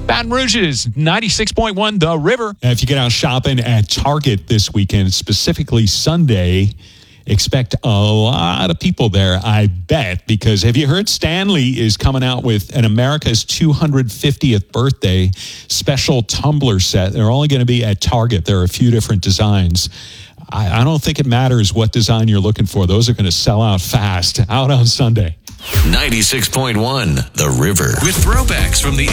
Baton Rouge is 96.1 The River. If you get out shopping at Target this weekend, specifically Sunday, expect a lot of people there, I bet, because have you heard Stanley is coming out with an America's 250th birthday special tumbler set. They're only going to be at Target. There are a few different designs. I don't think it matters what design you're looking for. Those are going to sell out fast out on Sunday. 96.1 The River. With throwbacks from the